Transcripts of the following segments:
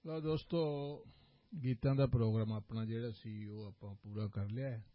ਲਓ ਦੋਸਤੋ, ਗੀਤਾਂ ਦਾ ਪ੍ਰੋਗਰਾਮ ਆਪਣਾ ਜਿਹੜਾ ਸੀ ਉਹ ਆਪਾਂ ਪੂਰਾ ਕਰ ਲਿਆ ਹੈ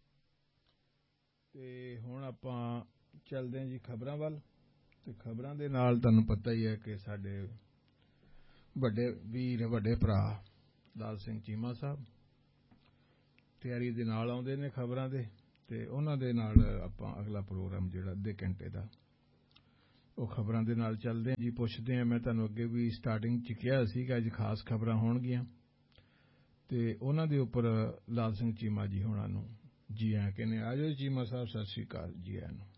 ਤੇ ਹੁਣ ਆਪਾਂ ਚੱਲਦੇ ਹਾਂ ਜੀ ਖਬਰਾਂ ਵੱਲ। ਤੇ ਖਬਰਾਂ ਦੇ ਨਾਲ ਤੁਹਾਨੂੰ ਪਤਾ ਹੀ ਹੈ ਕਿ ਸਾਡੇ ਵੱਡੇ ਵੀਰ ਵੱਡੇ ਭਰਾ ਲਾਲ ਸਿੰਘ ਚੀਮਾ ਸਾਹਿਬ ਤਿਆਰੀ ਦੇ ਨਾਲ ਆਉਂਦੇ ਨੇ ਖਬਰਾਂ ਦੇ, ਤੇ ਉਹਨਾਂ ਦੇ ਨਾਲ ਆਪਾਂ ਅਗਲਾ ਪ੍ਰੋਗਰਾਮ ਜਿਹੜਾ ਅੱਧੇ ਘੰਟੇ ਦਾ ਉਹ ਖਬਰਾਂ ਦੇ ਨਾਲ ਚੱਲਦੇ ਹਾਂ ਜੀ। ਪੁੱਛਦੇ ਹਾਂ, ਮੈਂ ਤੁਹਾਨੂੰ ਅੱਗੇ ਵੀ ਸਟਾਰਟਿੰਗ 'ਚ ਕਿਹਾ ਸੀ ਕਿ ਅੱਜ ਖਾਸ ਖਬਰਾਂ ਹੋਣਗੀਆਂ ਤੇ ਉਹਨਾਂ ਦੇ ਉੱਪਰ ਲਾਲ ਸਿੰਘ ਚੀਮਾ ਜੀ ਹੋਣਾ ਨੂੰ ਜੀ ਆਇਆਂ ਕਹਿੰਦੇ। ਆ ਜਾਓ ਚੀਮਾ ਸਾਹਿਬ, ਸਤਿ ਸ਼੍ਰੀ ਅਕਾਲ ਜੀ ਆਇਆਂ ਨੂੰ।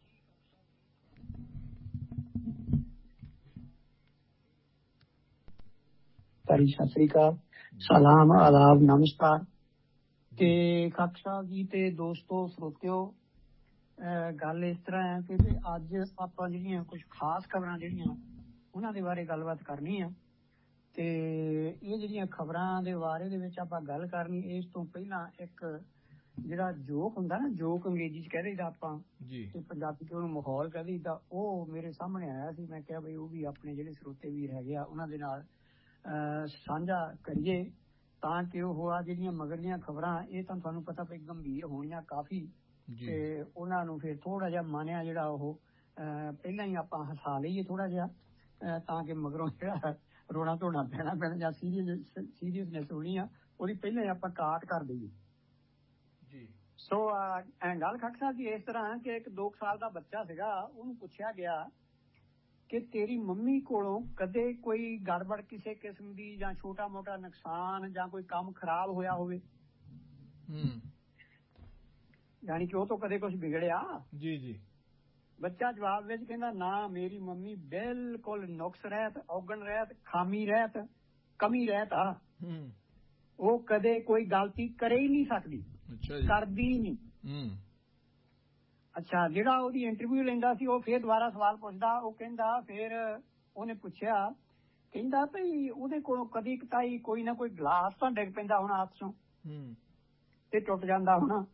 ਸਤਿ ਸ੍ਰੀ ਅਕਾਲ, ਸਲਾਮ, ਆਦਾਬ, ਨਮਸਕਾਰ ਤੇ ਖਾਕ ਸਾਹਿਬ ਜੀ ਤੇ ਦੋਸਤੋ ਸਰੋਤਿਓ। ਗੱਲ ਇਸ ਤਰ੍ਹਾਂ ਹੈ ਕਿ ਅੱਜ ਆਪਾਂ ਜਿਹੜੀਆਂ ਕੁਝ ਖਾਸ ਖਬਰਾਂ ਜਿਹੜੀਆਂ ਉਹਨਾਂ ਦੇ ਬਾਰੇ ਗੱਲਬਾਤ ਕਰਨੀ ਆ। ਤੇ ਇਹ ਜਿਹੜੀਆਂ ਖਬਰਾਂ ਦੇ ਬਾਰੇ ਦੇ ਵਿੱਚ ਆਪਾਂ ਗੱਲ ਕਰਨੀ, ਇਸ ਤੋਂ ਪਹਿਲਾਂ ਇੱਕ ਜਿਹੜਾ ਜੋਕ ਹੁੰਦਾ ਨਾ, ਜੋਕ ਅੰਗਰੇਜ਼ੀ ਚ ਕਹਿ ਦਈਦਾ ਆਪਾਂ ਤੇ ਪੰਜਾਬੀ ਚ ਉਹਨੂੰ ਮਾਹੌਲ ਕਹਿ ਦਈਦਾ, ਉਹ ਮੇਰੇ ਸਾਹਮਣੇ ਆਇਆ ਸੀ। ਮੈਂ ਕਿਹਾ ਬਈ ਉਹ ਵੀ ਆਪਣੇ ਜਿਹੜੇ ਸਰੋਤੇ ਵੀਰ ਹੈਗੇ ਆ ਉਹਨਾਂ ਦੇ ਨਾਲ ਸਾਂਝਾ ਕਰੀਏ ਤਾਂ ਕਿ ਉਹ ਆ ਜਿਹੜੀਆਂ ਮਗਰਲੀਆਂ ਖਬਰਾਂ ਇਹ ਤਾਂ ਤੁਹਾਨੂੰ ਪਤਾ ਵੀ ਗੰਭੀਰ ਹੋਣੀਆਂ ਕਾਫੀ, ਤੇ ਉਹਨਾਂ ਨੂੰ ਫਿਰ ਥੋੜਾ ਜਿਹਾ ਮਾਨਿਆ ਜਿਹੜਾ ਉਹ ਪਹਿਲਾਂ ਹੀ ਆਪਾਂ ਹਸਾ ਲਈਏ ਥੋੜਾ ਜਿਹਾ, ਤਾਂ ਕਿ ਮਗਰੋਂ ਜਿਹੜਾ ਰੋਣਾ ਧੋਣਾ ਪੈਣਾ ਜਾਂ ਸੀਰੀਅਸਨੈਸ ਹੋਣੀ ਆ ਉਹਦੀ ਪਹਿਲਾਂ ਹੀ ਆਪਾਂ ਕਾਟ ਕਰ ਦਈਏ ਜੀ। ਸੋ ਗੱਲ ਖੱਟ ਸਾਹਿਬ ਜੀ ਇਸ ਤਰ੍ਹਾਂ ਕਿ ਇੱਕ 2 ਸਾਲ ਦਾ ਬੱਚਾ ਸੀਗਾ, ਉਹਨੂੰ ਪੁੱਛਿਆ ਗਿਆ ਕਿ ਤੇਰੀ ਮੰਮੀ ਕੋਲੋਂ ਕਦੇ ਕੋਈ ਗੜਬੜ ਕਿਸੇ ਕਿਸਮ ਦੀ ਜਾਂ ਛੋਟਾ ਮੋਟਾ ਨੁਕਸਾਨ ਜਾਂ ਕੋਈ ਕੰਮ ਖਰਾਬ ਹੋਇਆ ਹੋਵੇ, ਯਾਨੀ ਕਿ ਉਹ ਤੋਂ ਕਦੇ ਕੁਛ ਵਿਗੜਿਆ? ਜੀ। ਬੱਚਾ ਜਵਾਬ ਵਿੱਚ ਕਹਿੰਦਾ ਨਾ, ਮੇਰੀ ਮੰਮੀ ਬਿਲਕੁਲ ਨੁਕਸ ਰਹਿਤ, ਔਗਣ ਰਹਿਤ, ਖਾਮੀ ਰਹਿਤ, ਕਮੀ ਰਹਿਤ ਆ। ਉਹ ਕਦੇ ਕੋਈ ਗਲਤੀ ਕਰੇ ਹੀ ਨਹੀਂ ਸਕਦੀ, ਕਰਦੀ ਨਹੀਂ। ਅੱਛਾ, ਜਿਹੜਾ ਉਹਦੀ ਇੰਟਰਵਿਊ ਲੈਂਦਾ ਸੀ ਉਹ ਫੇਰ ਦੁਬਾਰਾ ਸਵਾਲ ਪੁੱਛਦਾ, ਉਹ ਕਹਿੰਦਾ ਫਿਰ ਉਹਨੇ ਪੁੱਛਿਆ, ਕਹਿੰਦਾ ਭਈ ਉਹਦੇ ਕੋਲੋਂ ਕਦੀ ਕਤਾਈ ਕੋਈ ਨਾ ਕੋਈ ਗਲਾਸ ਤਾਂ ਡਿੱਗ ਪੈਂਦਾ ਹੋਣਾ ਹੱਥ ਚੋਂ ਤੇ ਟੁੱਟ ਜਾਂਦਾ ਹੋਣਾ।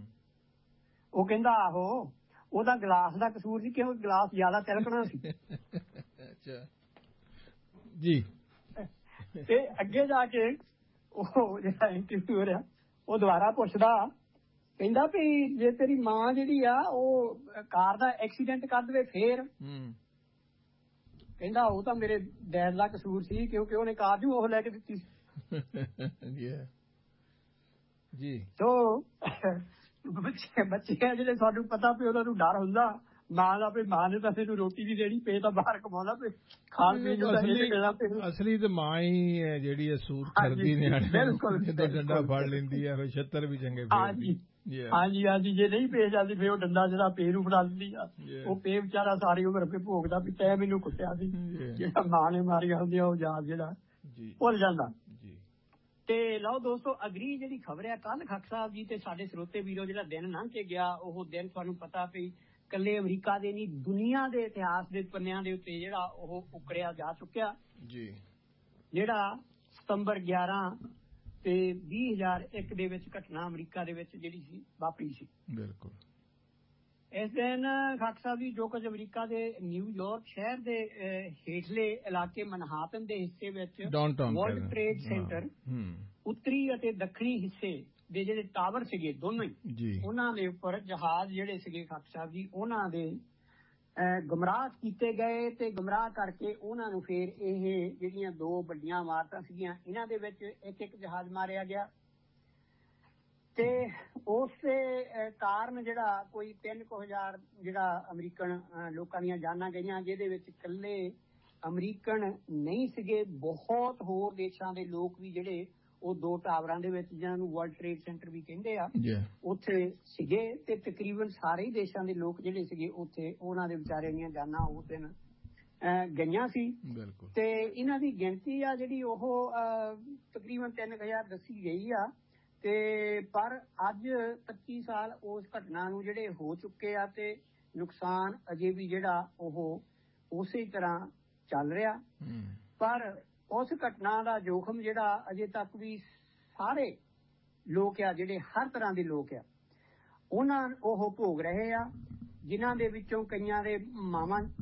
ਉਹ ਕਹਿੰਦਾ ਆਹੋ, ਉਹਦਾ ਗਲਾਸ ਦਾ ਕਸੂਰ ਸੀ ਕਿਉਂਕਿ ਗਲਾਸ ਜ਼ਿਆਦਾ ਤਿਲਕਣਾ ਸੀ। ਅੱਛਾ ਜੀ। ਤੇ ਅੱਗੇ ਜਾ ਕੇ ਉਹ ਜਿਹੜਾ ਇੰਟਰਵਿਊਅਰ ਆ ਉਹ ਦੁਬਾਰਾ ਪੁੱਛਦਾ, ਕਹਿੰਦਾ ਵੀ ਜੇ ਤੇਰੀ ਮਾਂ ਜਿਹੜੀ ਆ ਉਹ ਕਾਰ ਦਾ ਐਕਸੀਡੈਂਟ ਕਰ ਦੇਵੇ ਫੇਰ? ਕਹਿੰਦਾ ਉਹ ਤਾਂ ਮੇਰੇ ਡੈਡ ਦਾ ਕਸੂਰ ਸੀ ਕਿਉਂਕਿ ਉਹਨੇ ਕਾਰ ਨੂੰ ਉਹ ਲੈ ਕੇ ਦਿੱਤੀ ਸੀ। ਜੀ। ਸੋ ਬੱਚੇ ਆ ਜਿਹੜੇ ਤੁਹਾਨੂੰ ਪਤਾ ਵੀ ਉਹਨਾਂ ਨੂੰ ਡਰ ਹੁੰਦਾ ਮਾਂ ਦਾ, ਵੀ ਮਾਂ ਨੇ ਤਾਂ ਤੈਨੂੰ ਰੋਟੀ ਵੀ ਦੇਣੀ, ਪੇ ਤਾਂ ਬਾਹਰ ਕਮਾਉਣਾ, ਪੇ ਖਾਣ ਪੀਣ ਨੂੰ ਤਾਂ ਅਸਲੀ ਤੇ ਮਾਂ ਹੀ ਹੈ ਜਿਹੜੀ ਅਸੂਰ ਕਰਦੀ ਨੇ, ਜਦੋਂ ਡੰਡਾ ਫੜ ਲੈਂਦੀ ਹੈ ਫਿਰ ਛੱਤਰ ਵੀ ਚੰਗੇ। ਹਾਂਜੀ, ਜੇ ਨਹੀਂ ਪੇ ਜਾਂਦੀ ਫਿਰ ਉਹ ਡੰਡਾ ਜਿਹੜਾ ਪੇ ਨੂੰ ਫੜਾ ਦਿੰਦੀ ਆ। ਉਹ ਪੇ ਵਿਚਾਰਾ ਸਾਰੀ ਉਮਰ ਫਿਰ ਭੋਗਦਾ ਵੀ ਤੈਂ ਮੈਨੂੰ ਕੁੱਟਿਆ ਸੀ। ਜਿਹੜਾ ਮਾਂ ਨੇ ਮਾਰੀਆਂ ਹੁੰਦੀਆਂ ਉਹ ਯਾਦ ਜਿਹੜਾ ਭੁੱਲ ਜਾਂਦਾ। ਤੇ ਲਓ ਦੋਸਤੋ, ਅਗਲੀ ਜਿਹੜੀ ਖਬਰ ਆ, ਕੱਲ ਖੱਕ ਸਾਹਿਬ ਜੀ ਤੇ ਸਾਡੇ ਸਰੋਤੇ ਵੀਰੋ ਜਿਹੜਾ ਦਿਨ ਲੰਘ ਕੇ ਗਿਆ, ਉਹ ਦਿਨ ਤੁਹਾਨੂੰ ਪਤਾ ਵੀ ਇਕੱਲੇ ਅਮਰੀਕਾ ਦੇ ਨਹੀਂ ਦੁਨੀਆ ਦੇ ਇਤਿਹਾਸ ਦੇ ਪੰਨਿਆਂ ਦੇ ਉੱਤੇ ਜਿਹੜਾ ਉਹ ਉਕਰਿਆ ਜਾ ਚੁੱਕਿਆ ਜੀ। ਜਿਹੜਾ ਸਤੰਬਰ 11 ਤੇ 2001 ਦੇ ਵਿੱਚ ਘਟਨਾ ਅਮਰੀਕਾ ਦੇ ਵਿੱਚ ਜਿਹੜੀ ਸੀ ਵਾਪਰੀ ਸੀ। ਬਿਲਕੁਲ ਇਸ ਦਿਨ ਖੱਕ ਸਾਹਿਬ ਜੀ ਜੋ ਕੁਝ ਅਮਰੀਕਾ ਦੇ ਨਿਊਯਾਰਕ ਸ਼ਹਿਰ ਦੇ ਹੇਠਲੇ ਇਲਾਕੇ ਮਨਹਾਟਨ ਦੇ ਹਿੱਸੇ ਵਿੱਚ ਵਰਲਡ ਟ੍ਰੇਡ ਸੈਂਟਰ ਉੱਤਰੀ ਅਤੇ ਦੱਖਣੀ ਹਿੱਸੇ ਦੇ ਜਿਹੜੇ ਟਾਵਰ ਸੀਗੇ ਦੋਨੋਂ ਹੀ, ਉਹਨਾਂ ਦੇ ਉੱਪਰ ਜਹਾਜ਼ ਜਿਹੜੇ ਸੀਗੇ ਖੱਕ ਸਾਹਿਬ ਜੀ ਉਹਨਾਂ ਦੇ ਗੁੰਮਰਾਹ ਕੀਤੇ ਗਏ ਤੇ ਗੁੰਮਰਾਹ ਕਰਕੇ ਉਹਨਾਂ ਨੂੰ ਫਿਰ ਇਹ ਜਿਹੜੀਆਂ 2 ਵੱਡੀਆਂ ਇਮਾਰਤਾਂ ਸੀਗੀਆਂ ਇਹਨਾਂ ਦੇ ਵਿੱਚ ਇੱਕ ਜਹਾਜ਼ ਮਾਰਿਆ ਗਿਆ। ਤੇ ਉਸੇ ਕਾਰਨ ਜਿਹੜਾ ਕੋਈ 3000 ਜਿਹੜਾ ਅਮਰੀਕਨ ਲੋਕਾਂ ਦੀਆਂ ਜਾਨਾਂ ਗਈਆਂ, ਜਿਹਦੇ ਵਿੱਚ ਇਕੱਲੇ ਅਮਰੀਕਨ ਨਹੀਂ ਸੀਗੇ, ਬਹੁਤ ਹੋਰ ਦੇਸ਼ਾਂ ਦੇ ਲੋਕ ਵੀ ਜਿਹੜੇ ਉਹ 2 ਟਾਵਰਾਂ ਦੇ ਵਿੱਚ ਜਿਹਨਾਂ ਨੂੰ ਵਰਲਡ ਟ੍ਰੇਡ ਸੈਂਟਰ ਵੀ ਕਹਿੰਦੇ ਆ ਉੱਥੇ ਸੀਗੇ। ਤੇ ਤਕਰੀਬਨ ਸਾਰੇ ਹੀ ਦੇਸ਼ਾਂ ਦੇ ਲੋਕ ਜਿਹੜੇ ਸੀਗੇ ਉੱਥੇ, ਉਹਨਾਂ ਦੇ ਵਿਚਾਰਿਆਂ ਦੀਆਂ ਜਾਨਾਂ ਉਸ ਦਿਨ ਗਈਆਂ ਸੀ। ਤੇ ਇਹਨਾਂ ਦੀ ਗਿਣਤੀ ਆ ਜਿਹੜੀ ਉਹ ਤਕਰੀਬਨ 3000 ਦੱਸੀ ਗਈ ਆ। ਤੇ ਪਰ ਅੱਜ 25 ਸਾਲ ਉਸ ਘਟਨਾ ਨੂੰ ਜਿਹੜੇ ਹੋ ਚੁੱਕੇ ਆ ਤੇ ਨੁਕਸਾਨ ਅਜੇ ਵੀ ਜਿਹੜਾ ਉਹ ਉਸੇ ਤਰ੍ਹਾਂ ਚੱਲ ਰਿਹਾ। ਪਰ ਉਸ ਘਟਨਾ ਦਾ ਜੋਖਮ ਜਿਹੜਾ ਅਜੇ ਤੱਕ ਵੀ ਸਾਰੇ ਲੋਕ ਆ ਜਿਹੜੇ ਹਰ ਤਰ੍ਹਾਂ ਦੇ ਲੋਕ ਆ ਉਹਨਾਂ ਉਹ ਭੋਗ ਰਹੇ ਆ, ਜਿਨ੍ਹਾਂ ਦੇ ਵਿੱਚੋਂ ਕਈਆਂ ਦੇ ਮਾਵਾਂ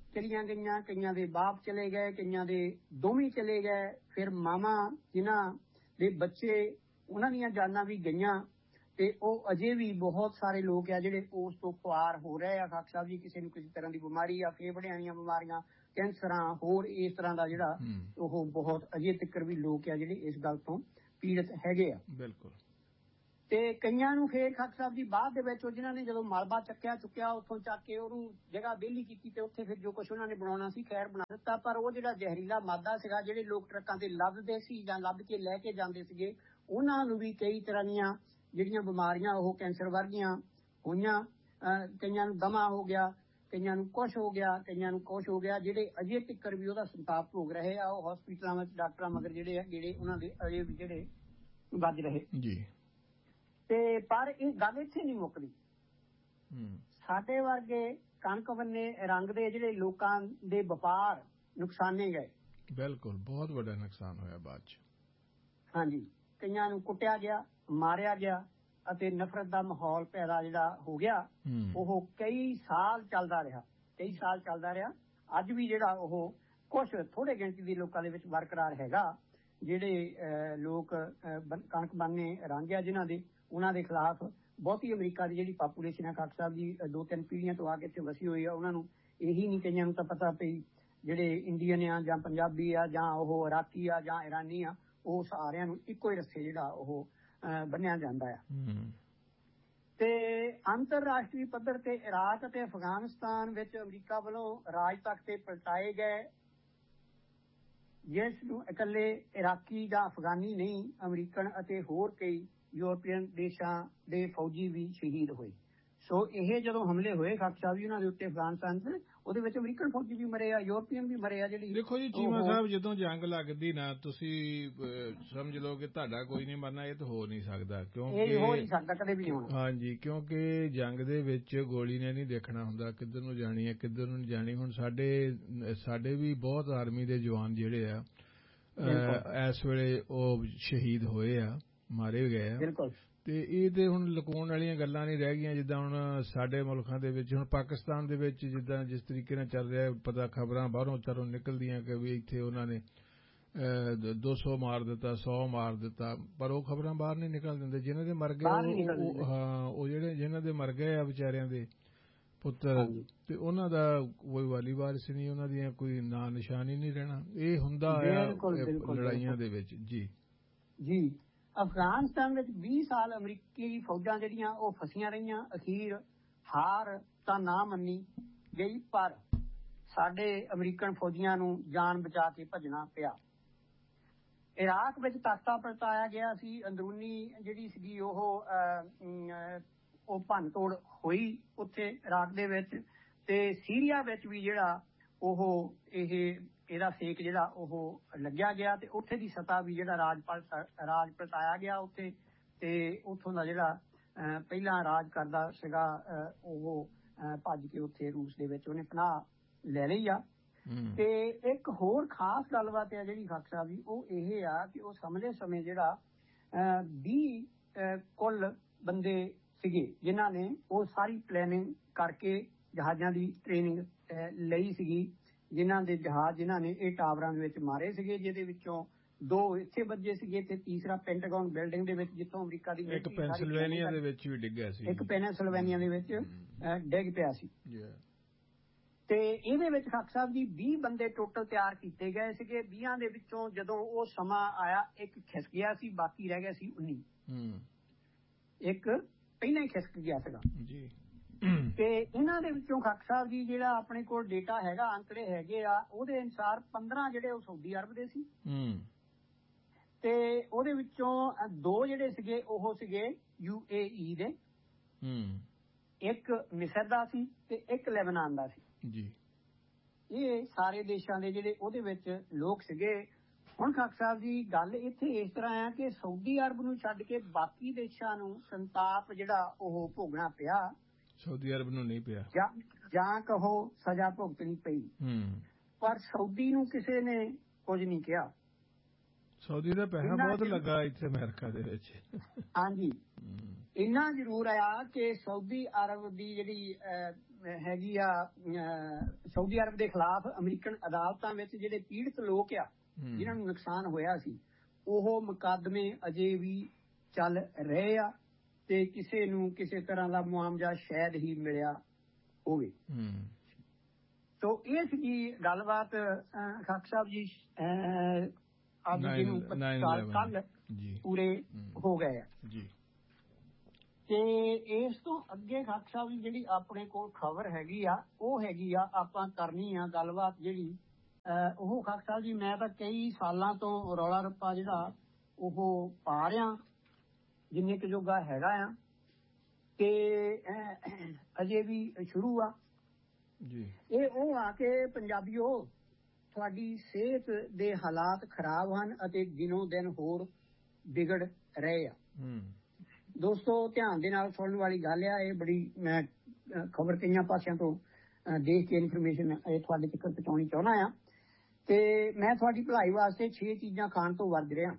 ਚਲੀਆਂ ਗਈਆਂ, ਕਈਆਂ ਦੇ ਬਾਪ ਚਲੇ ਗਏ, ਕਈਆਂ ਦੇ ਦੋਵੇਂ ਚਲੇ ਗਏ। ਫਿਰ ਮਾਵਾਂ ਜਿਨ੍ਹਾਂ ਦੇ ਬੱਚੇ ਉਹਨਾਂ ਦੀਆਂ ਜਾਨਾਂ ਵੀ ਗਈਆਂ, ਤੇ ਉਹ ਅਜੇ ਵੀ ਬਹੁਤ ਸਾਰੇ ਲੋਕ ਆ ਜਿਹੜੇ ਉਸ ਤੋਂ ਖੁਆਰ ਹੋ ਰਹੇ ਆ। ਖਾਕ ਸਾਹਿਬ ਜੀ, ਕਿਸੇ ਨੂੰ ਕਿਸੇ ਤਰ੍ਹਾਂ ਦੀ ਬਿਮਾਰੀ ਆ, ਫੇਫੜਿਆਂ ਦੀਆਂ ਬਿਮਾਰੀਆਂ, ਕੈਂਸਰਾਂ, ਹੋਰ ਇਸ ਤਰ੍ਹਾਂ ਦਾ ਜਿਹੜਾ ਉਹ ਬਹੁਤ ਅਜੇ ਤੱਕ ਵੀ ਲੋਕ ਆ ਜਿਹੜੇ ਇਸ ਗੱਲ ਤੋਂ ਪੀੜਤ ਹੈਗੇ ਆ। ਬਿਲਕੁਲ। ਤੇ ਕਈਆਂ ਨੂੰ ਫੇਰ ਖਾਕ ਸਾਹਿਬ ਜੀ ਬਾਅਦ ਦੇ ਵਿੱਚ ਜਿਨ੍ਹਾਂ ਨੇ ਜਦੋਂ ਮਲਬਾ ਚੁੱਕਿਆ ਉੱਥੋਂ ਚੱਕ ਕੇ ਉਹਨੂੰ ਜਗ੍ਹਾ ਵਿਹਲੀ ਕੀਤੀ ਤੇ ਉੱਥੇ ਫਿਰ ਜੋ ਕੁਛ ਉਹਨਾਂ ਨੇ ਬਣਾਉਣਾ ਸੀ ਖੈਰ ਬਣਾ ਦਿੱਤਾ। ਪਰ ਉਹ ਜਿਹੜਾ ਜ਼ਹਿਰੀਲਾ ਮਾਦਾ ਸੀਗਾ, ਜਿਹੜੇ ਲੋਕ ਟਰੱਕਾਂ ਤੇ ਲੱਦਦੇ ਸੀ ਜਾਂ ਲੱਦ ਕੇ ਲੈ ਕੇ ਜਾਂਦੇ ਸੀਗੇ, ਉਹਨਾਂ ਨੂੰ ਵੀ ਕਈ ਤਰ੍ਹਾਂ ਦੀਆਂ ਜਿਹੜੀਆਂ ਬਿਮਾਰੀਆਂ ਉਹ ਕੈਂਸਰ ਵਰਗੀਆਂ ਹੋਈਆਂ। ਕਈਆਂ ਨੂੰ ਦਮਾ ਹੋ ਗਿਆ, ਕਈਆਂ ਨੂੰ ਕੁਛ ਹੋ ਗਿਆ, ਕਈਆਂ ਨੂੰ ਕੁਛ ਹੋ ਗਿਆ, ਜਿਹੜੇ ਅਜੇ ਤੱਕ ਵੀ ਉਹਦਾ ਸੰਤਾਪ ਭੋਗ ਰਹੇ ਆ। ਉਹ ਹਸਪੀਟਲਾਂ ਵਿੱਚ ਡਾਕਟਰਾਂ ਮਗਰ ਜਿਹੜੇ ਆ ਜਿਹੜੇ ਉਹਨਾਂ ਦੇ ਅਜੇ ਵੀ ਜਿਹੜੇ ਵੱਜ ਰਹੇ ਜੀ। ਤੇ ਪਰ ਇਹ ਗੱਲ ਇੱਥੇ ਨਹੀਂ ਮੁੱਕਦੀ। ਸਾਡੇ ਵਰਗੇ ਕਣਕ ਬੰਨੇ ਰੰਗ ਦੇ ਜਿਹੜੇ ਲੋਕਾਂ ਦੇ ਵਪਾਰ ਨੁਕਸਾਨੇ ਗਏ। ਬਿਲਕੁਲ, ਬਹੁਤ ਵੱਡਾ ਨੁਕਸਾਨ ਹੋਇਆ ਬਾਅਦ ਚ। ਹਾਂਜੀ। ਕਈਆਂ ਨੂੰ ਕੁੱਟਿਆ ਗਿਆ, ਮਾਰਿਆ ਗਿਆ ਅਤੇ ਨਫ਼ਰਤ ਦਾ ਮਾਹੌਲ ਪੈਦਾ ਜਿਹੜਾ ਹੋ ਗਿਆ, ਉਹ ਕਈ ਸਾਲ ਚੱਲਦਾ ਰਿਹਾ। ਅੱਜ ਵੀ ਜਿਹੜਾ ਉਹ ਕੁਛ ਥੋੜੇ ਗਿਣਤੀ ਦੇ ਲੋਕਾਂ ਦੇ ਵਿੱਚ ਬਰਕਰਾਰ ਹੈਗਾ, ਜਿਹੜੇ ਲੋਕ ਕਣਕ ਬੰਨੇ ਰੰਗ ਆ ਜਿਨ੍ਹਾਂ ਦੇ, ਉਹਨਾਂ ਦੇ ਖਿਲਾਫ ਬਹੁਤੀ ਅਮਰੀਕਾ ਦੀ ਜਿਹੜੀ ਪਾਪੂਲੇਸ਼ਨ ਹੈ ਖਾਕ ਸਾਹਿਬ ਜੀ 2-3 ਪੀੜ੍ਹੀਆਂ ਤੋਂ ਆ ਕੇ ਇੱਥੇ ਵਸੀ ਹੋਈ ਆ, ਉਹਨਾਂ ਨੂੰ ਇਹੀ ਨਹੀਂ, ਕਈਆਂ ਨੂੰ ਤਾਂ ਪਤਾ ਪਈ ਜਿਹੜੇ ਇੰਡੀਅਨ ਆ ਜਾਂ ਪੰਜਾਬੀ ਆ ਜਾਂ ਉਹ ਇਰਾਕੀ ਆ ਜਾਂ ਇਰਾਨੀ ਆ, ਉਹ ਸਾਰਿਆਂ ਨੂੰ ਇੱਕੋ ਹੀ ਰੱਸੇ ਜਿਹੜਾ ਉਹ ਬੰਨਿਆ ਜਾਂਦਾ ਆ। ਤੇ ਅੰਤਰਰਾਸ਼ਟਰੀ ਪੱਧਰ ਤੇ ਇਰਾਕ ਅਤੇ ਅਫਗਾਨਿਸਤਾਨ ਵਿੱਚ ਅਮਰੀਕਾ ਵੱਲੋਂ ਰਾਜ ਤਖਤੇ ਪਲਟਾਏ ਗਏ, ਜਿਸ ਨੂੰ ਇਕੱਲੇ ਇਰਾਕੀ ਜਾਂ ਅਫਗਾਨੀ ਨਹੀਂ, ਅਮਰੀਕਨ ਅਤੇ ਹੋਰ ਕਈ ਯੂਰਪੀਅਨ ਦੇਸ਼ਾਂ ਦੇ ਫੌਜੀ ਵੀ ਸ਼ਹੀਦ ਹੋਏ। ਸੋ ਇਹ ਜਦੋਂ ਹਮਲੇ ਹੋਏ ਖਾਕ ਸਾਹਿਬ ਜੀ ਉਹਨਾਂ ਦੇ ਉੱਤੇ ਅਫਗਾਨਿਸਤਾਨ ਚ, ਉਹਦੇ ਵਿੱਚ ਅਮਰੀਕਨ ਫੌਜੀ ਵੀ ਮਰੇ ਆ, ਯੂਰਪੀਅਨ ਵੀ ਮਰੇ ਆ। ਜਿਹੜੀ ਦੇਖੋ ਜੀ ਚੀਮਾ ਸਾਹਿਬ, ਜਦੋਂ ਜੰਗ ਲੱਗਦੀ ਨਾ, ਤੁਸੀਂ ਸਮਝ ਲਓ ਕਿ ਤੁਹਾਡਾ ਕੋਈ ਨਹੀਂ ਮਰਨਾ, ਇਹ ਤਾਂ ਹੋ ਨਹੀਂ ਸਕਦਾ, ਕਿਉਂਕਿ ਹੋ ਨਹੀਂ ਸਕਦਾ ਕਦੇ ਵੀ ਨਹੀਂ ਹੋਣਾ। ਹਾਂਜੀ, ਕਿਉਂਕਿ ਜੰਗ ਦੇ ਵਿੱਚ ਗੋਲੀ ਨੇ ਨਹੀਂ ਦੇਖਣਾ ਹੁੰਦਾ ਕਿੱਧਰ ਨੂੰ ਜਾਣੀ ਹੈ ਕਿੱਧਰ ਨੂੰ ਨਹੀਂ ਜਾਣੀ। ਹੁਣ ਸਾਡੇ ਵੀ ਬਹੁਤ ਆਰਮੀ ਦੇ ਜਵਾਨ ਜਿਹੜੇ ਆ ਇਸ ਵੇਲੇ ਉਹ ਸ਼ਹੀਦ ਹੋਏ ਆ, ਮਾਰੇ ਗਏ ਆ। ਬਿਲਕੁਲ। ਤੇ ਇਹ ਤੇ ਹੁਣ ਲੁਕਾਉਣ ਵਾਲੀਆਂ ਗੱਲਾਂ ਨਹੀਂ ਰਹਿ ਗਈਆਂ। ਜਿੱਦਾਂ ਹੁਣ ਸਾਡੇ ਮੁਲਕਾਂ ਦੇ ਵਿੱਚ, ਹੁਣ ਪਾਕਿਸਤਾਨ ਦੇ ਵਿੱਚ ਜਿੱਦਾਂ ਜਿਸ ਤਰੀਕੇ ਨਾਲ ਚੱਲ ਰਿਹਾ, ਪਤਾ ਖਬਰਾਂ ਬਾਹਰੋਂ ਚਾਰੋਂ ਨਿਕਲਦੀਆਂ ਕਿ ਵੀ ਇੱਥੇ ਉਹਨਾਂ ਨੇ 200 ਮਾਰ ਦਿੱਤਾ, 100 ਮਾਰ ਦਿੱਤਾ, ਪਰ ਉਹ ਖਬਰਾਂ ਬਾਹਰ ਨਹੀਂ ਨਿਕਲ ਦਿੰਦੇ। ਜਿਹਨਾਂ ਦੇ ਮਰ ਗਏ, ਉਹ ਜਿਹੜੇ ਜਿਹਨਾਂ ਦੇ ਮਰ ਗਏ ਆ ਵਿਚਾਰਿਆਂ ਦੇ ਪੁੱਤਰ, ਤੇ ਉਹਨਾਂ ਦਾ ਕੋਈ ਵਾਲੀ ਵਾਰਿਸ ਨਹੀਂ, ਉਹਨਾਂ ਦੀਆਂ ਕੋਈ ਨਾਂ ਨਿਸ਼ਾਨ ਹੀ ਨਹੀਂ ਰਹਿਣਾ। ਇਹ ਹੁੰਦਾ ਹੈ ਲੜਾਈਆਂ ਦੇ ਵਿੱਚ। ਜੀ। ਅਫਗਾਨਿਸਤਾਨ ਵਿੱਚ 20 ਸਾਲ ਅਮਰੀਕੀ ਫੌਜਾਂ ਜਿਹੜੀਆਂ ਉਹ ਫਸੀਆਂ ਰਹੀਆਂ। ਅਖੀਰ ਹਾਰ ਤਾਂ ਨਾ ਮੰਨੀ ਗਈ, ਪਰ ਸਾਡੇ ਅਮਰੀਕਨ ਫੌਜੀਆਂ ਨੂੰ ਜਾਨ ਬਚਾ ਕੇ ਭੱਜਣਾ ਪਿਆ। ਇਰਾਕ ਵਿੱਚ ਤਖਤਾ ਪਲਟਾਇਆ ਗਿਆ ਸੀ। ਅੰਦਰੂਨੀ ਜਿਹੜੀ ਸੀਗੀ ਉਹ ਭੰਨ ਤੋੜ ਹੋਈ ਉੱਥੇ ਇਰਾਕ ਦੇ ਵਿੱਚ। ਤੇ ਸੀਰੀਆ ਵਿੱਚ ਵੀ ਜਿਹੜਾ ਉਹ ਇਹਦਾ ਸੇਕ ਜਿਹੜਾ ਉਹ ਲੱਗਿਆ ਗਿਆ, ਤੇ ਉੱਥੇ ਦੀ ਸਤਾ ਵੀ ਜਿਹੜਾ ਰਾਜ ਪਲਟਾਇਆ ਗਿਆ ਉੱਥੇ। ਤੇ ਉੱਥੋਂ ਦਾ ਜਿਹੜਾ ਪਹਿਲਾਂ ਰਾਜ ਕਰਦਾ ਸੀਗਾ ਉਹ ਭੱਜ ਕੇ ਉੱਥੇ ਰੂਸ ਦੇ ਵਿੱਚ ਉਹਨੇ ਪਨਾਹ ਲੈ ਲਈ ਆ। ਤੇ ਇੱਕ ਹੋਰ ਖਾਸ ਗੱਲਬਾਤ ਆ ਜਿਹੜੀ ਖਾਕ ਸਾਹਿਬ ਜੀ, ਉਹ ਇਹ ਆ ਕਿ ਉਹ ਸਮੇਂ ਜਿਹੜਾ 20 ਕੁੱਲ ਬੰਦੇ ਸੀਗੇ ਜਿਨ੍ਹਾਂ ਨੇ ਉਹ ਸਾਰੀ ਪਲੈਨਿੰਗ ਕਰਕੇ ਜਹਾਜ਼ਾਂ ਦੀ ਟ੍ਰੇਨਿੰਗ ਲਈ ਸੀਗੀ, ਜਿਨ੍ਹਾਂ ਨੇ ਇਹ ਟਾਵਰਾਂ ਦੇ ਵਿੱਚ ਮਾਰੇ ਸੀਗੇ, ਜਿਹਦੇ ਵਿੱਚੋਂ 2 ਇੱਥੇ ਵੱਜੇ ਸੀਗੇ ਤੇ ਤੀਸਰਾ ਪੈਂਟਾਗਨ ਬਿਲਡਿੰਗ ਦੇ ਵਿੱਚ, ਜਿੱਥੋਂ ਅਮਰੀਕਾ ਦੀ ਇੱਕ ਪੈਨਸਿਲਵੇਨੀਆ ਦੇ ਵਿੱਚ ਵੀ ਡਿੱਗਿਆ ਸੀ, ਇੱਕ ਪੈਨਸਿਲਵੇਨੀਆ ਦੇ ਵਿੱਚ ਡਿੱਗ ਪਿਆ ਸੀ। ਤੇ ਇਹਦੇ ਵਿੱਚ ਖਾਕ ਸਾਹਿਬ ਜੀ 20 ਬੰਦੇ ਟੋਟਲ ਤਿਆਰ ਕੀਤੇ ਗਏ ਸੀਗੇ। 20 ਦੇ ਵਿੱਚੋਂ ਜਦੋਂ ਉਹ ਸਮਾਂ ਆਇਆ, ਇੱਕ ਖਿਸਕ ਗਿਆ ਸੀ, ਬਾਕੀ ਰਹਿ ਗਿਆ ਸੀ 19। ਇੱਕ ਪਹਿਲਾਂ ਹੀ ਖਿਸਕ ਗਿਆ ਸੀਗਾ ਜੀ। ਤੇ ਇਹਨਾਂ ਦੇ ਵਿੱਚੋਂ ਖਾਕ ਸਾਹਿਬ ਜੀ ਜਿਹੜਾ ਆਪਣੇ ਕੋਲ ਡੇਟਾ ਹੈਗਾ, ਅੰਕੜੇ ਹੈਗੇ ਆ, ਉਹਦੇ ਅਨੁਸਾਰ 15 ਜਿਹੜੇ ਉਹ ਸਾਊਦੀ ਅਰਬ ਦੇ ਸੀ, ਤੇ ਉਹਦੇ ਵਿੱਚੋਂ 2 ਜਿਹੜੇ ਸੀਗੇ ਉਹ ਸੀਗੇ UAE ਦੇ, ਇੱਕ ਮਿਸਰ ਦਾ ਸੀ ਤੇ ਇੱਕ ਲੈਬਨਾਨ ਦਾ ਸੀ ਜੀ। ਇਹ ਸਾਰੇ ਦੇਸ਼ਾਂ ਦੇ ਜਿਹੜੇ ਉਹਦੇ ਵਿੱਚ ਲੋਕ ਸੀਗੇ। ਹੁਣ ਖਾਕ ਸਾਹਿਬ ਜੀ ਗੱਲ ਇੱਥੇ ਇਸ ਤਰ੍ਹਾਂ ਆ ਕਿ ਸਾਊਦੀ ਅਰਬ ਨੂੰ ਛੱਡ ਕੇ ਬਾਕੀ ਦੇਸ਼ਾਂ ਨੂੰ ਸੰਤਾਪ ਜਿਹੜਾ ਉਹ ਭੋਗਣਾ ਪਿਆ, ਸਾਊਦੀ ਅਰਬ ਨੂੰ ਨਹੀਂ ਪਿਆ, ਜਾਂ ਕਹੋ ਸਜ਼ਾ ਭੁਗਤਣੀ ਪਈ। ਪਰ ਸਾਊਦੀ ਨੂੰ ਕਿਸੇ ਨੇ ਕੁਝ ਨਹੀਂ ਕਿਹਾ। ਸਾਊਦੀ ਦਾ ਪੈਸਾ ਬਹੁਤ ਲੱਗਾ ਇੱਥੇ ਅਮਰੀਕਾ ਦੇ ਵਿੱਚ। ਹਾਂਜੀ, ਇੰਨਾ ਜ਼ਰੂਰ ਆ ਕਿ ਸਾਊਦੀ ਅਰਬ ਦੀ ਜਿਹੜੀ ਹੈਗੀ ਆ ਸਾਊਦੀ ਅਰਬ ਦੇ ਖਿਲਾਫ ਅਮਰੀਕਨ ਅਦਾਲਤਾਂ ਵਿੱਚ ਜਿਹੜੇ ਪੀੜਤ ਲੋਕ ਆ ਜਿਨ੍ਹਾਂ ਨੂੰ ਨੁਕਸਾਨ ਹੋਇਆ ਸੀ, ਉਹ ਮੁਕੱਦਮੇ ਅਜੇ ਵੀ ਚੱਲ ਰਹੇ ਆ ਤੇ ਕਿਸੇ ਨੂੰ ਕਿਸੇ ਤਰ੍ਹਾਂ ਦਾ ਮੁਆਵਜ਼ਾ ਸ਼ਾਇਦ ਹੀ ਮਿਲਿਆ ਹੋਵੇ। ਸੋ ਇਹ ਸੀਗੀ ਗੱਲਬਾਤ ਖਾਕ ਸਾਹਿਬ ਜੀ। ਅੱਜ ਜਿਹਨੂੰ 25 ਸਾਲ ਕੱਲ ਪੂਰੇ ਹੋ ਗਏ ਆ ਤੇ ਇਸ ਤੋਂ ਅੱਗੇ ਖਾਕ ਸਾਹਿਬ ਜੀ ਜਿਹੜੀ ਆਪਣੇ ਕੋਲ ਖਬਰ ਹੈਗੀ ਆ ਉਹ ਹੈਗੀ ਆ, ਆਪਾਂ ਕਰਨੀ ਆ ਗੱਲਬਾਤ ਜਿਹੜੀ ਉਹ ਖਾਕ ਸਾਹਿਬ ਜੀ ਮੈਂ ਤਾਂ ਕਈ ਸਾਲਾਂ ਤੋਂ ਰੌਲਾ ਰੱਪਾ ਜਿਹੜਾ ਉਹ ਪਾ ਰਿਹਾ ਜਿੰਨੇ ਕੁ ਜੋਗਾ ਹੈਗਾ ਆ ਤੇ ਅਜੇ ਵੀ ਸ਼ੁਰੂ ਆ ਜੀ। ਇਹ ਉਹ ਆ ਕੇ ਪੰਜਾਬੀਓ ਤੁਹਾਡੀ ਸਿਹਤ ਦੇ ਹਾਲਾਤ ਖਰਾਬ ਹਨ ਅਤੇ ਦਿਨੋਂ ਦਿਨ ਹੋਰ ਵਿਗੜ ਰਹੇ ਆ। ਦੋਸਤੋ ਧਿਆਨ ਦੇ ਨਾਲ ਸੁਣਨ ਵਾਲੀ ਗੱਲ ਆ, ਇਹ ਬੜੀ ਮੈਂ ਖਬਰ ਕਈਆਂ ਪਾਸਿਆਂ ਤੋਂ ਦੇਖ ਕੇ ਇਨਫੋਰਮੇਸ਼ਨ ਇਹ ਤੁਹਾਡੇ ਤੱਕ ਪਹੁੰਚਾਉਣੀ ਚਾਹੁੰਦਾ ਆ। ਤੇ ਮੈਂ ਤੁਹਾਡੀ ਭਲਾਈ ਵਾਸਤੇ 6 ਚੀਜ਼ਾਂ ਖਾਣ ਤੋਂ ਵਰਜ ਰਿਹਾ।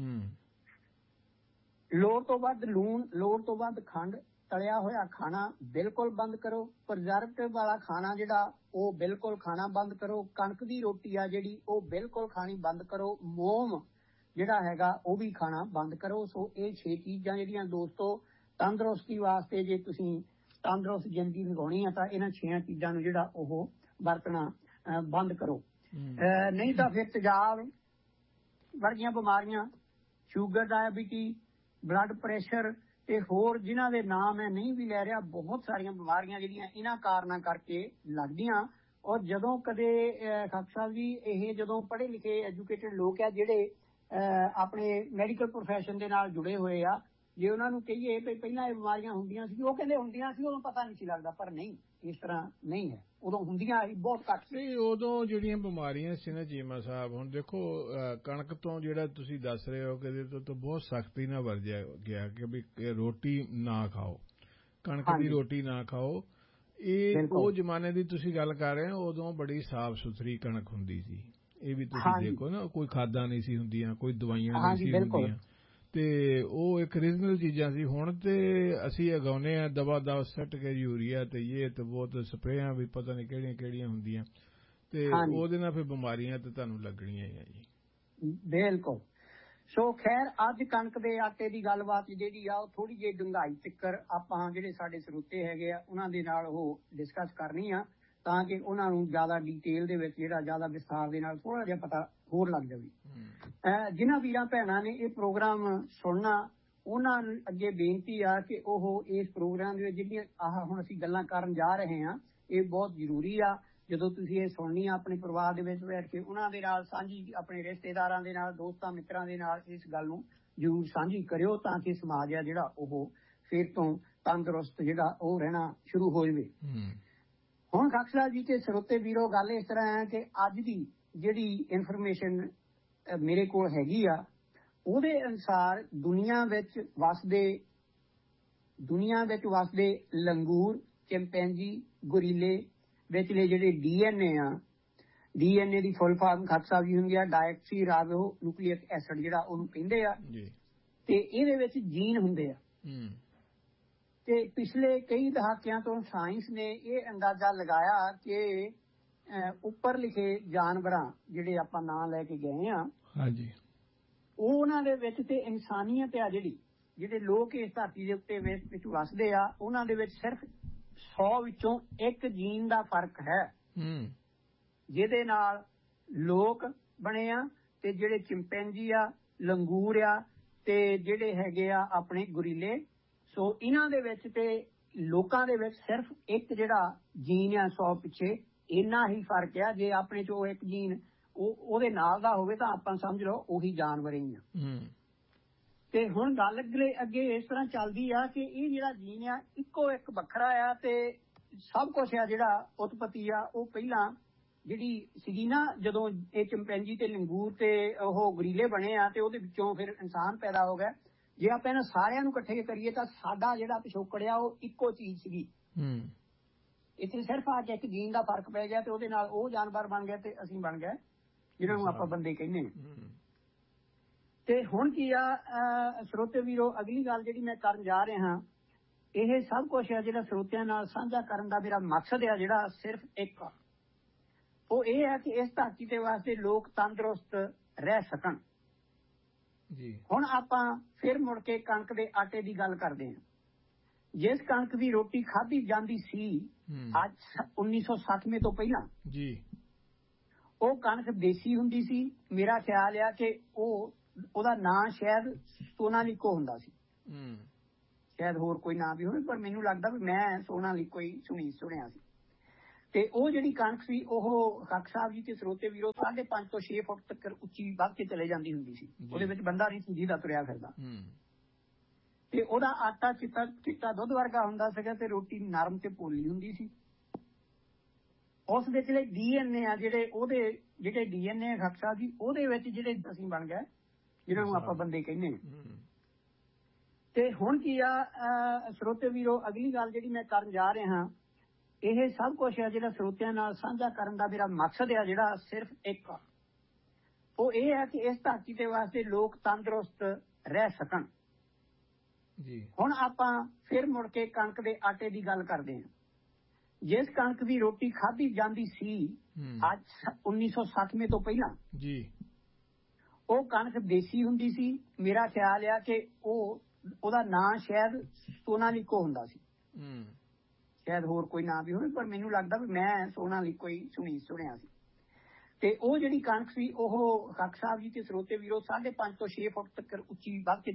ਲੋੜ ਤੋਂ ਵੱਧ ਲੂਣ, ਲੋੜ ਤੋਂ ਵੱਧ ਖੰਡ, ਤਲਿਆ ਹੋਇਆ ਖਾਣਾ ਬਿਲਕੁਲ ਬੰਦ ਕਰੋ। ਪ੍ਰੀਜ਼ਰਵੇਟਿਵ ਵਾਲਾ ਖਾਣਾ ਜਿਹੜਾ ਉਹ ਬਿਲਕੁਲ ਖਾਣਾ ਬੰਦ ਕਰੋ। ਕਣਕ ਦੀ ਰੋਟੀ ਆ ਜਿਹੜੀ ਉਹ ਬਿਲਕੁਲ ਖਾਣੀ ਬੰਦ ਕਰੋ। ਮੋਮ ਜਿਹੜਾ ਹੈਗਾ ਉਹ ਵੀ ਖਾਣਾ ਬੰਦ ਕਰੋ। ਸੋ ਇਹ 6 ਚੀਜ਼ਾਂ ਜਿਹੜੀਆਂ ਦੋਸਤੋ ਤੰਦਰੁਸਤੀ ਵਾਸਤੇ, ਜੇ ਤੁਸੀਂ ਤੰਦਰੁਸਤ ਜ਼ਿੰਦਗੀ ਲੰਘਾਉਣੀ ਆ ਤਾਂ ਇਹਨਾਂ 6 ਚੀਜ਼ਾਂ ਨੂੰ ਜਿਹੜਾ ਉਹ ਵਰਤਣਾ ਬੰਦ ਕਰੋ। ਨਹੀਂ ਤਾਂ ਫਿਰ ਤੇਜ਼ਾਬ ਵਰਗੀਆਂ ਬਿਮਾਰੀਆਂ, ਸ਼ੂਗਰ, ਡਾਇਬੀਟੀ, ਬਲੱਡ ਪ੍ਰੈਸ਼ਰ ਤੇ ਹੋਰ ਜਿਨ੍ਹਾਂ ਦੇ ਨਾਮ ਮੈਂ ਨਹੀਂ ਵੀ ਲੈ ਰਿਹਾ, ਬਹੁਤ ਸਾਰੀਆਂ ਬਿਮਾਰੀਆਂ ਜਿਹੜੀਆਂ ਇਹਨਾਂ ਕਾਰਨਾਂ ਕਰਕੇ ਲੱਗਦੀਆਂ। ਔਰ ਜਦੋਂ ਕਦੇ ਖਾਕ ਸਾਹਿਬ ਜੀ ਇਹ ਜਦੋਂ ਪੜ੍ਹੇ ਲਿਖੇ ਐਜੂਕੇਟਡ ਲੋਕ ਆ ਜਿਹੜੇ ਆਪਣੇ ਮੈਡੀਕਲ ਪ੍ਰੋਫੈਸ਼ਨ ਦੇ ਨਾਲ ਜੁੜੇ ਹੋਏ ਆ, ਜੇ ਉਹਨਾਂ ਨੂੰ ਕਹੀਏ ਵੀ ਪਹਿਲਾਂ ਇਹ ਬਿਮਾਰੀਆਂ ਹੁੰਦੀਆਂ ਸੀ, ਉਹ ਕਹਿੰਦੇ ਹੁੰਦੀਆਂ ਸੀ, ਉਦੋਂ ਪਤਾ ਨਹੀਂ ਸੀ ਲੱਗਦਾ। ਪਰ ਨਹੀਂ, ਇਸ ਤਰ੍ਹਾਂ ਨਹੀਂ ਹੈ, ਉਦੋਂ ਹੁੰਦੀਆਂ ਸੀ ਬਹੁਤ ਘੱਟ ਸੀ। ਉਦੋਂ ਜਿਹੜੀਆਂ ਬਿਮਾਰੀਆਂ ਸੀ ਨਾ ਚੀਮਾ ਸਾਹਿਬ, ਹੁਣ ਦੇਖੋ ਕਣਕ ਤੋਂ ਜਿਹੜਾ ਤੁਸੀਂ ਦੱਸ ਰਹੇ ਹੋ ਕਿ ਇਹਦੇ ਤੋਂ ਬਹੁਤ ਸਖਤੀ ਨਾਲ ਵਰਜਿਆ ਗਿਆ ਕਿ ਵੀ ਰੋਟੀ ਨਾ ਖਾਓ, ਕਣਕ ਦੀ ਰੋਟੀ ਨਾ ਖਾਓ। ਇਹ ਉਹ ਜ਼ਮਾਨੇ ਦੀ ਤੁਸੀਂ ਗੱਲ ਕਰ ਰਹੇ ਹੋ, ਉਦੋਂ ਬੜੀ ਸਾਫ਼ ਸੁਥਰੀ ਕਣਕ ਹੁੰਦੀ ਸੀ। ਇਹ ਵੀ ਤੁਸੀਂ ਦੇਖੋ ਨਾ, ਕੋਈ ਖਾਦਾਂ ਨਹੀਂ ਸੀ ਹੁੰਦੀਆਂ, ਕੋਈ ਦਵਾਈਆਂ ਨਹੀਂ ਸੀ ਹੁੰਦੀਆਂ ਤੇ ਉਹ ਇੱਕ ਰੀਜਨਲ ਚੀਜ਼ਾਂ ਸੀ। ਹੁਣ ਤੇ ਅਸੀਂ ਉਗਾਉਂਦੇ ਹਾਂ ਦਵਾ ਦਵ ਸੱਟ ਕੇ ਯੂਰੀਆ ਤੇ ਇਹ ਤੇ ਬਹੁਤ ਸਪਰੇਆਂ ਵੀ ਪਤਾ ਨਹੀਂ ਕਿਹੜੀਆਂ ਕਿਹੜੀਆਂ ਹੁੰਦੀਆਂ ਤੇ ਉਹਦੇ ਨਾਲ ਫਿਰ ਬਿਮਾਰੀਆਂ ਤੇ ਤੁਹਾਨੂੰ ਲੱਗਣੀਆਂ ਹੀ ਆ ਜੀ। ਬਿਲਕੁਲ। ਸੋ ਖੈਰ ਅੱਜ ਕਣਕ ਦੇ ਆਟੇ ਦੀ ਗੱਲਬਾਤ ਜਿਹੜੀ ਆ ਉਹ ਥੋੜੀ ਜਿਹੀ ਡੂੰਘਾਈ ਤੱਕਰ ਆਪਾਂ ਜਿਹੜੇ ਸਾਡੇ ਸਰੋਤੇ ਹੈਗੇ ਆ ਉਹਨਾਂ ਦੇ ਨਾਲ ਉਹ ਡਿਸਕਸ ਕਰਨੀ ਆ ਤਾਂ ਕਿ ਉਹਨਾਂ ਨੂੰ ਜ਼ਿਆਦਾ ਡੀਟੇਲ ਦੇ ਵਿੱਚ ਜਿਹੜਾ ਜ਼ਿਆਦਾ ਵਿਸਥਾਰ ਦੇ ਨਾਲ ਥੋੜਾ ਜਿਹਾ ਪਤਾ ਹੋਰ ਲੱਗ ਜਾਵੇ। ਜਿਨ੍ਹਾਂ ਵੀਰਾਂ ਭੈਣਾਂ ਨੇ ਇਹ ਪ੍ਰੋਗਰਾਮ ਸੁਣਨਾ ਉਹਨਾਂ ਨੂੰ ਅੱਗੇ ਬੇਨਤੀ ਆ ਕਿ ਉਹ ਇਸ ਪ੍ਰੋਗਰਾਮ ਦੇ ਵਿੱਚ ਜਿਹੜੀਆਂ ਹੁਣ ਅਸੀਂ ਗੱਲਾਂ ਕਰਨ ਜਾ ਰਹੇ ਹਾਂ ਇਹ ਬਹੁਤ ਜ਼ਰੂਰੀ ਆ। ਜਦੋਂ ਤੁਸੀਂ ਇਹ ਸੁਣਨੀ ਆ ਆਪਣੇ ਪਰਿਵਾਰ ਦੇ ਵਿੱਚ ਬੈਠ ਕੇ ਉਹਨਾਂ ਦੇ ਨਾਲ ਸਾਂਝੀ, ਆਪਣੇ ਰਿਸ਼ਤੇਦਾਰਾਂ ਦੇ ਨਾਲ, ਦੋਸਤਾਂ ਮਿੱਤਰਾਂ ਦੇ ਨਾਲ ਇਸ ਗੱਲ ਨੂੰ ਜ਼ਰੂਰ ਸਾਂਝੀ ਕਰਿਓ ਤਾਂ ਕਿ ਸਮਾਜ ਆ ਜਿਹੜਾ ਉਹ ਫਿਰ ਤੋਂ ਤੰਦਰੁਸਤ ਜਿਹੜਾ ਉਹ ਰਹਿਣਾ ਸ਼ੁਰੂ ਹੋ ਜਾਵੇ। ਹੁਣ ਖਾਕ ਸਾਹਿਬ ਜੀ ਤੇ ਸਰੋਤੇ ਵੀਰੋ ਗੱਲ ਇਸ ਤਰ੍ਹਾਂ ਹੈ ਕਿ ਅੱਜ ਦੀ ਜਿਹੜੀ ਇਨਫੋਰਮੇਸ਼ਨ ਮੇਰੇ ਕੋਲ ਹੈਗੀ ਆ ਉਹਦੇ ਅਨੁਸਾਰ ਦੁਨੀਆ ਵਿੱਚ ਵਸਦੇ ਲੰਗੂਰ, ਚਿੰਪੈਂਜੀ, ਗੁਰੀਲੇ ਵਿਚਲੇ ਜਿਹੜੇ DNA ਆ, DNA ਦੀ ਫੁੱਲ ਫਾਰਮ ਖਾਕ ਸਾਹਿਬ ਜੀ ਹੁੰਦੀ ਆ ਡਾਇਆਕਸੀ ਰਾਇਬੋ ਨਿਊਕਲੀਇਕ ਐਸਿਡ ਜਿਹੜਾ ਉਹਨੂੰ ਕਹਿੰਦੇ ਆ ਤੇ ਇਹਦੇ ਵਿੱਚ ਜੀਨ ਹੁੰਦੇ ਆ। ਤੇ ਪਿਛਲੇ ਕਈ ਦਹਾਕਿਆਂ ਤੋਂ ਸਾਇੰਸ ਨੇ ਇਹ ਅੰਦਾਜ਼ਾ ਲਗਾਇਆ ਕਿ ਉੱਪਰ ਲਿਖੇ ਜਾਨਵਰਾਂ ਜਿਹੜੇ ਆਪਾਂ ਨਾਂ ਲੈ ਕੇ ਗਏ ਆ ਉਹਨਾਂ ਦੇ ਵਿੱਚ ਤੇ ਇਨਸਾਨੀਅਤ ਆ ਜਿਹੜੇ ਲੋਕ ਇਸ ਧਰਤੀ ਦੇ ਉੱਤੇ ਵਿੱਚ ਵਸਦੇ ਆ ਉਹਨਾਂ ਦੇ ਵਿੱਚ ਸਿਰਫ 100 ਵਿੱਚੋਂ 1 ਜੀਨ ਦਾ ਫਰਕ ਹੈ ਜਿਹਦੇ ਨਾਲ ਲੋਕ ਬਣੇ ਆ ਤੇ ਜਿਹੜੇ ਚਿੰਪੈਂਜੀ ਆ, ਲੰਗੂਰ ਆ ਤੇ ਜਿਹੜੇ ਹੈਗੇ ਆ ਆਪਣੇ ਗੁਰੀਲੇ। ਸੋ ਇਹਨਾਂ ਦੇ ਵਿੱਚ ਤੇ ਲੋਕਾਂ ਦੇ ਵਿੱਚ ਸਿਰਫ ਇੱਕ ਜਿਹੜਾ ਜੀਨ ਆ 100 ਪਿੱਛੇ ਇੰਨਾ ਹੀ ਫਰਕ ਆ। ਜੇ ਆਪਣੇ ਚੋਂ ਇੱਕ ਜੀਨ ਉਹਦੇ ਨਾਲ ਦਾ ਹੋਵੇ ਤਾਂ ਆਪਾਂ ਸਮਝ ਲਓ ਉਹੀ ਜਾਨਵਰ ਹੀ ਆ। ਤੇ ਹੁਣ ਗੱਲ ਅੱਗੇ ਇਸ ਤਰ੍ਹਾਂ ਚੱਲਦੀ ਆ ਕਿ ਇਹ ਜਿਹੜਾ ਜੀਨ ਆ ਇੱਕੋ ਇੱਕ ਵੱਖਰਾ ਆ ਤੇ ਸਭ ਕੁਛ ਆ ਜਿਹੜਾ ਉਤਪਤੀ ਆ ਉਹ ਪਹਿਲਾਂ ਜਿਹੜੀ ਸੀਗੀ ਨਾ ਜਦੋਂ ਇਹ ਚਿੰਪੈਂਜੀ ਤੇ ਲੰਗੂਰ ਤੇ ਉਹ ਗੁਰੀਲੇ ਬਣੇ ਆ ਤੇ ਉਹਦੇ ਵਿੱਚੋਂ ਫਿਰ ਇਨਸਾਨ ਪੈਦਾ ਹੋ ਗਿਆ। ਜੇ ਆਪਾਂ ਇਹਨਾਂ ਸਾਰਿਆਂ ਨੂੰ ਇਕੱਠੇ ਕਰੀਏ ਤਾਂ ਸਾਡਾ ਜਿਹੜਾ ਪਿਛੋਕੜ ਆ ਉਹ ਇੱਕੋ ਚੀਜ਼ ਸੀਗੀ। ਇੱਥੇ ਸਿਰਫ ਆ ਕੇ ਇੱਕ ਜੀਨ ਦਾ ਫਰਕ ਪੈ ਗਿਆ ਤੇ ਉਹਦੇ ਨਾਲ ਉਹ ਜਾਨਵਰ ਬਣ ਗਿਆ ਤੇ ਅਸੀਂ ਬਣ ਗਏ ਜਿਹਨਾਂ ਨੂੰ ਆਪਾਂ ਬੰਦੇ ਕਹਿੰਦੇ ਹਾਂ। ਤੇ ਹੁਣ ਕੀ ਆ ਸਰੋਤੇ ਵੀਰੋ, ਅਗਲੀ ਗੱਲ ਜਿਹੜੀ ਮੈਂ ਕਰਨ ਜਾ ਰਿਹਾ ਇਹ ਸਭ ਕੁਝ ਹੈ ਜਿਹੜਾ ਸਰੋਤਿਆਂ ਨਾਲ ਸਾਂਝਾ ਕਰਨ ਦਾ ਮੇਰਾ ਮਕਸਦ ਹੈ, ਜਿਹੜਾ ਸਿਰਫ ਇੱਕ ਆ, ਉਹ ਇਹ ਹੈ ਕਿ ਇਸ ਧਰਤੀ ਦੇ ਵਾਸਤੇ ਲੋਕ ਤੰਦਰੁਸਤ ਰਹਿ ਸਕਣ। ਹੁਣ ਆਪਾਂ ਫਿਰ ਮੁੜ ਕੇ ਕਣਕ ਦੇ ਆਟੇ ਦੀ ਗੱਲ ਕਰਦੇ ਹਾਂ। ਜਿਸ ਕਣਕ ਦੀ ਰੋਟੀ ਖਾਧੀ ਜਾਂਦੀ ਸੀ ਅੱਜ 1960 ਤੋਂ ਪਹਿਲਾਂ, ਉਹ ਕਣਕ ਦੇਸੀ ਹੁੰਦੀ ਸੀ। ਮੇਰਾ ਖਿਆਲ ਆ ਕਿ ਉਹਦਾ ਨਾਂ ਸ਼ਾਇਦ ਸੋਨਾਲੀਕੋ ਹੁੰਦਾ ਸੀ, ਸ਼ਾਇਦ ਹੋਰ ਕੋਈ ਨਾਂ ਵੀ ਹੋਵੇ, ਪਰ ਮੈਨੂੰ ਲੱਗਦਾ ਵੀ ਮੈਂ ਸੋਨਾਲੀਕੋ ਹੀ ਸੁਣਿਆ ਸੀ। ਤੇ ਉਹ ਜਿਹੜੀ ਕਣਕ ਸੀ ਉਹ ਖੱਕ ਸਾਹਿਬ ਜੀ ਤੇ ਸਰੋਤੇ ਵੀਰੋ 5.5 ਤੋਂ 6 ਫੁੱਟ ਤੱਕ ਉੱਚੀ ਵੱਧ ਕੇ ਚਲੇ ਜਾਂਦੀ ਹੁੰਦੀ ਸੀ। ਉਹਦੇ ਵਿੱਚ ਬੰਦਾ ਨਹੀਂ ਸੀ ਜਿਹਦਾ ਤੁਰਿਆ ਫਿਰਦਾ, ਤੇ ਉਹਦਾ ਆਟਾ ਚਿੱਟਾ ਦੁੱਧ ਵਰਗਾ ਹੁੰਦਾ ਸੀਗਾ ਤੇ ਰੋਟੀ ਨਰਮ ਤੇ ਪੋਲੀ ਹੁੰਦੀ ਸੀ। ਉਸ ਵਿੱਚ ਜਿਹੜੇ DNA ਆ, ਜਿਹੜੇ DNA ਖੱਕ ਸਾਹਿਬ ਜੀ, ਉਹਦੇ ਵਿੱਚ ਜਿਹੜੇ ਅਸੀਂ ਬਣ ਗਏ, ਜਿਹਨਾਂ ਨੂੰ ਆਪਾਂ ਬੰਦੇ ਕਹਿੰਦੇ ਹਾਂ। ਤੇ ਹੁਣ ਕੀ ਆ ਸਰੋਤੇ ਵੀਰੋ, ਅਗਲੀ ਗੱਲ ਜਿਹੜੀ ਮੈਂ ਕਰਨ ਜਾ ਰਿਹਾ, ਇਹ ਸਭ ਕੁਝ ਹੈ ਜਿਹੜਾ ਸਰੋਤਿਆਂ ਨਾਲ ਸਾਂਝਾ ਕਰਨ ਦਾ ਮੇਰਾ ਮਕਸਦ ਹੈ, ਜਿਹੜਾ ਸਿਰਫ ਇੱਕ ਆ, ਉਹ ਇਹ ਹੈ ਕਿ ਇਸ ਧਰਤੀ ਦੇ ਵਾਸਤੇ ਲੋਕ ਤੰਦਰੁਸਤ ਰਹਿ ਸਕਣ। ਹੁਣ ਆਪਾਂ ਫਿਰ ਮੁੜ ਕੇ ਕਣਕ ਦੇ ਆਟੇ ਦੀ ਗੱਲ ਕਰਦੇ ਹਾਂ। ਜਿਸ ਕਣਕ ਦੀ ਰੋਟੀ ਖਾਧੀ ਜਾਂਦੀ ਸੀ ਅੱਜ 1960 ਤੋਂ ਪਹਿਲਾਂ, ਉਹ ਕਣਕ ਦੇਸੀ ਹੁੰਦੀ ਸੀ। ਮੇਰਾ ਖਿਆਲ ਆ ਕਿ ਉਹਦਾ ਨਾਂ ਸ਼ਾਇਦ ਸੋਨਾਲੀਕੋ ਹੁੰਦਾ ਸੀ, ਸ਼ਾਇਦ ਹੋਰ ਕੋਈ ਨਾਂ ਵੀ ਹੋਵੇ, ਪਰ ਮੈਨੂੰ ਲੱਗਦਾ ਵੀ ਮੈਂ ਸੋਨਾਲੀਕੋ ਹੀ ਸੁਣਿਆ ਸੀ। ਤੇ ਉਹ ਜਿਹੜੀ ਕਣਕ ਸੀ ਉਹ ਖੱਕ ਸਾਹਿਬ ਜੀ ਤੇ ਸਰੋਤੇ ਵੀਰੋ 5.5 ਤੋਂ 6 ਫੁੱਟ ਤੱਕ ਉੱਚੀ ਵੱਧ ਕੇ